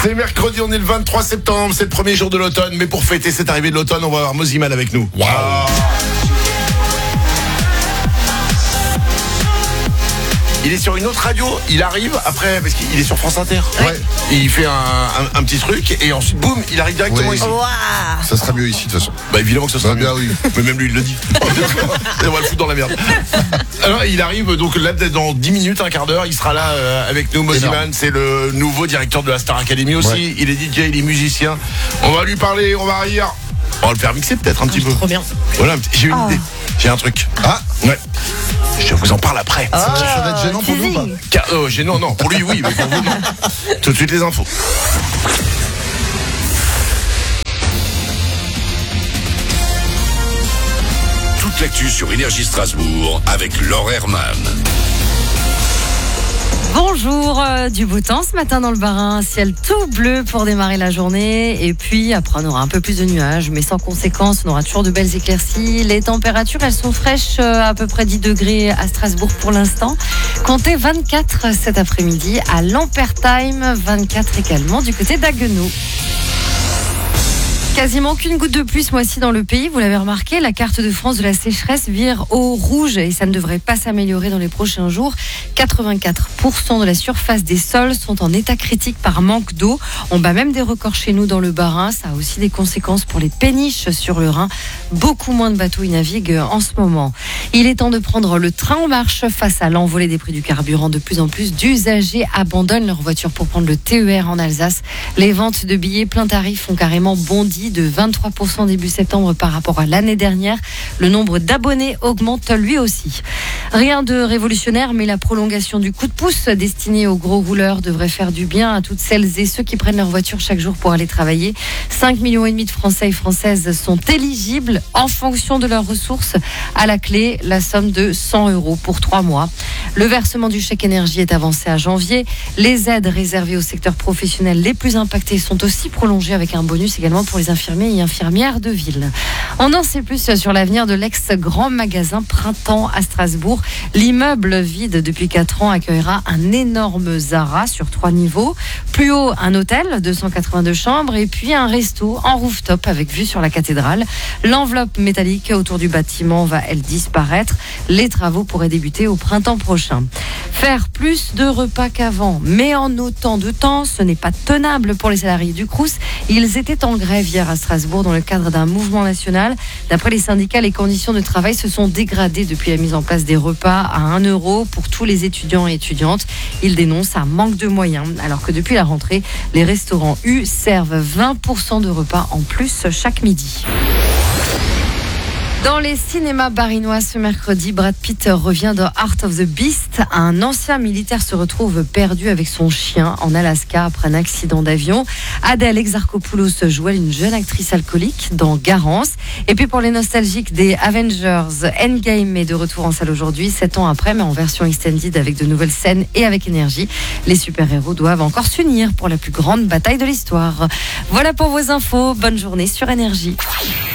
C'est mercredi, on est le 23 septembre, c'est le premier jour de l'automne. Mais pour fêter cette arrivée de l'automne, on va avoir Moziman avec nous. Waouh. Il est sur une autre radio, il arrive après, parce qu'il est sur France Inter. Ouais. Il fait un petit truc et ensuite, boum, il arrive directement ici. Wow. Ça sera mieux ici de toute façon. Bah évidemment que ça sera bien, mieux. oui. Mais même lui il le dit. On va le foutre dans la merde. Alors il arrive donc là dans 10 minutes, un quart d'heure, il sera là avec nous. Moziman, c'est le nouveau directeur de la Star Academy aussi. Ouais. Il est DJ, il est musicien. On va lui parler, on va rire. On va le faire mixer peut-être un petit peu. Trop bien. Voilà, j'ai une idée. J'ai un truc. Ah ouais. Je vous en parle après. Ça va être gênant pour nous ou pas? Gênant, non. Pour lui, oui, mais pour vous, non. Tout de suite, les infos. Toute l'actu sur Énergie Strasbourg avec Laure Herman. Bonjour, du beau temps ce matin dans le Bas-Rhin, ciel tout bleu pour démarrer la journée et puis après on aura un peu plus de nuages mais sans conséquence, on aura toujours de belles éclaircies. Les températures elles sont fraîches, à peu près 10 degrés à Strasbourg pour l'instant. Comptez 24 cet après-midi à Lampertheim, 24 également du côté d'Haguenau. Quasiment aucune goutte de pluie ce mois-ci dans le pays, vous l'avez remarqué, la carte de France de la sécheresse vire au rouge et ça ne devrait pas s'améliorer dans les prochains jours. 84% de la surface des sols sont en état critique par manque d'eau. On bat même des records chez nous dans le Bas-Rhin, ça a aussi des conséquences pour les péniches sur le Rhin. Beaucoup moins de bateaux y naviguent en ce moment. Il est temps de prendre le train en marche face à l'envolée des prix du carburant. De plus en plus d'usagers abandonnent leur voiture pour prendre le TER en Alsace. Les ventes de billets plein tarif ont carrément bondi de 23% début septembre par rapport à l'année dernière. Le nombre d'abonnés augmente lui aussi. Rien de révolutionnaire, mais la prolongation du coup de pouce destiné aux gros rouleurs devrait faire du bien à toutes celles et ceux qui prennent leur voiture chaque jour pour aller travailler. 5,5 millions de Français et Françaises sont éligibles en fonction de leurs ressources. À la clé, la somme de 100 € pour 3 mois. Le versement du chèque énergie est avancé à janvier. Les aides réservées au secteur professionnel les plus impactés sont aussi prolongées avec un bonus également pour les infirmiers et infirmières de ville. On en sait plus sur l'avenir de l'ex-grand magasin Printemps à Strasbourg. L'immeuble vide depuis 4 ans accueillera un énorme Zara sur 3 niveaux. Plus haut, un hôtel de 182 chambres et puis un resto en rooftop avec vue sur la cathédrale. L'enveloppe métallique autour du bâtiment va, elle, disparaître. Les travaux pourraient débuter au printemps prochain. Faire plus de repas qu'avant, mais en autant de temps, ce n'est pas tenable pour les salariés du Crous. Ils étaient en grève hier à Strasbourg dans le cadre d'un mouvement national. D'après les syndicats, les conditions de travail se sont dégradées depuis la mise en place des repas à 1 € pour tous les étudiants et étudiantes. Ils dénoncent un manque de moyens, alors que depuis la rentrée, les restaurants U servent 20% de repas en plus chaque midi. Dans les cinémas barinois ce mercredi, Brad Pitt revient dans Heart of the Beast. Un ancien militaire se retrouve perdu avec son chien en Alaska après un accident d'avion. Adèle Exarchopoulos jouait une jeune actrice alcoolique dans Garance. Et puis pour les nostalgiques des Avengers, Endgame est de retour en salle aujourd'hui, 7 ans après, mais en version extended avec de nouvelles scènes et avec énergie. Les super-héros doivent encore s'unir pour la plus grande bataille de l'histoire. Voilà pour vos infos. Bonne journée sur Énergie.